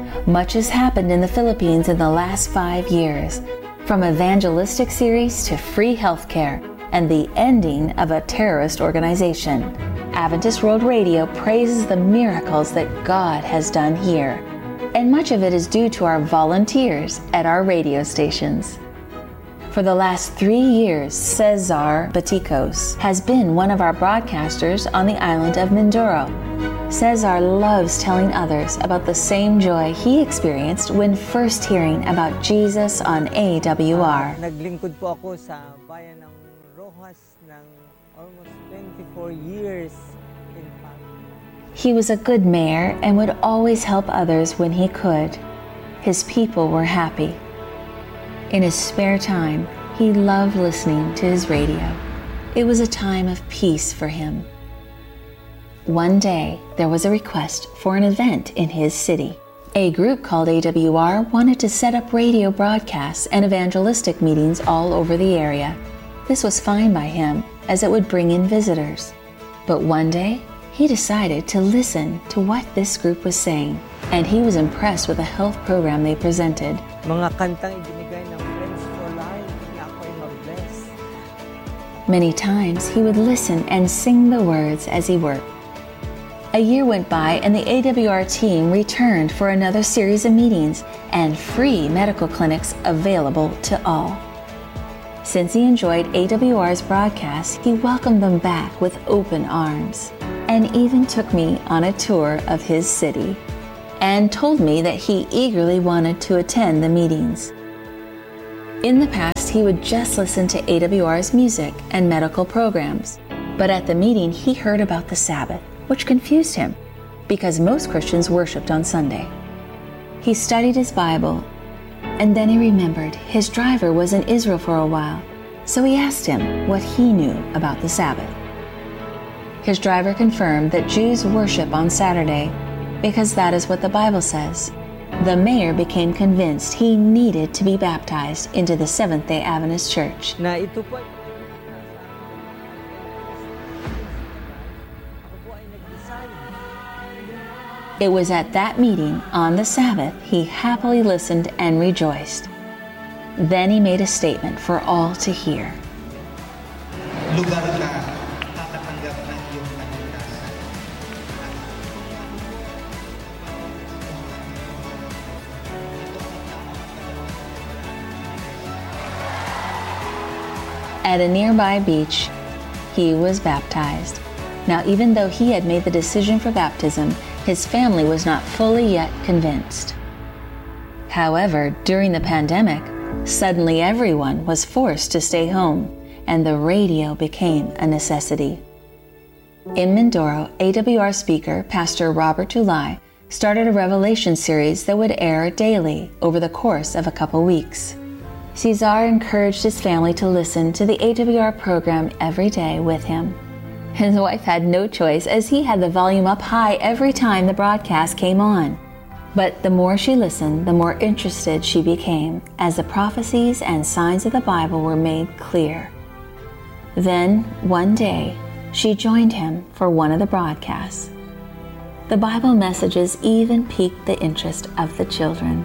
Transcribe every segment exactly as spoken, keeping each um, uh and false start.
Much has happened in the Philippines in the last five years, from evangelistic series to free healthcare and the ending of a terrorist organization. Adventist World Radio praises the miracles that God has done here, and much of it is due to our volunteers at our radio stations. For the last three years, Cesar Baticos has been one of our broadcasters on the island of Mindoro. Cesar loves telling others about the same joy he experienced when first hearing about Jesus on A W R. Uh, naglingkod po ako sa bayan ng Rojas ng almost twenty-four years in family. He was a good mayor and would always help others when he could. His people were happy. In his spare time, he loved listening to his radio. It was a time of peace for him. One day, there was a request for an event in his city. A group called A W R wanted to set up radio broadcasts and evangelistic meetings all over the area. This was fine by him, as it would bring in visitors. But one day, he decided to listen to what this group was saying, and he was impressed with the health program they presented. Mga kantang ibinigay ng Friends for Life na ako'y mag-bless. Many times, he would listen and sing the words as he worked. A year went by and the A W R team returned for another series of meetings and free medical clinics available to all. Since he enjoyed A W R's broadcasts, he welcomed them back with open arms and even took me on a tour of his city and told me that he eagerly wanted to attend the meetings. In the past, he would just listen to A W R's music and medical programs, but at the meeting he heard about the Sabbath, which confused him because most Christians worshiped on Sunday. He studied his Bible, and then he remembered his driver was in Israel for a while, so he asked him what he knew about the Sabbath. His driver confirmed that Jews worship on Saturday because that is what the Bible says. The mayor became convinced he needed to be baptized into the Seventh-day Adventist Church. Na ito po It was at that meeting on the Sabbath he happily listened and rejoiced. Then he made a statement for all to hear. Lugar ka, tatatanggap ng iyong kaligtasan. At a nearby beach, he was baptized. Now, even though he had made the decision for baptism, his family was not fully yet convinced. However, during the pandemic, suddenly everyone was forced to stay home, and the radio became a necessity. In Mindoro, A W R speaker Pastor Robert Tulay started a revelation series that would air daily over the course of a couple weeks. Cesar encouraged his family to listen to the A W R program every day with him. His wife had no choice as he had the volume up high every time the broadcast came on. But the more she listened, the more interested she became as the prophecies and signs of the Bible were made clear. Then, one day, she joined him for one of the broadcasts. The Bible messages even piqued the interest of the children.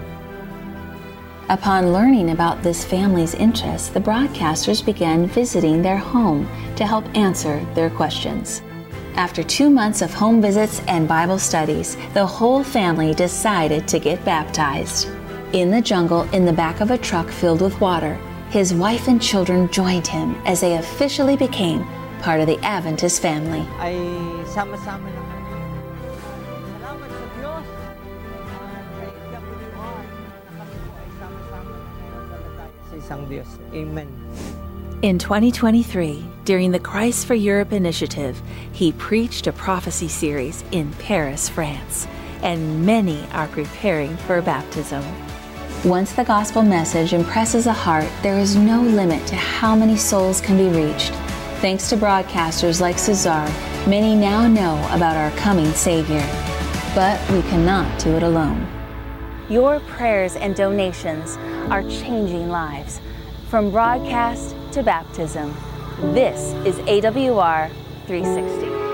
Upon learning about this family's interest, the broadcasters began visiting their home to help answer their questions. After two months of home visits and Bible studies, the whole family decided to get baptized. In the jungle, in the back of a truck filled with water, his wife and children joined him as they officially became part of the Adventist family. ay sama-sama na kami. Salamat sa Diyos. Uh, kay A W R na kami po ay sama-sama na nananampalataya sa isang Diyos. Amen. In twenty twenty-three, during the Christ for Europe initiative, he preached a prophecy series in Paris, France, and many are preparing for baptism. Once the gospel message impresses a heart, there is no limit to how many souls can be reached. Thanks to broadcasters like Cesar, many now know about our coming Savior. But we cannot do it alone. Your prayers and donations are changing lives. From broadcast to baptism, this is A W R three sixty.